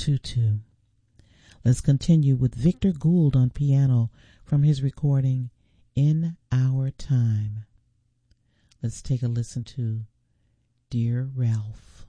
Tutu. Let's continue with Victor Gould on piano from his recording In Our Time. Let's take a listen to Dear Ralph.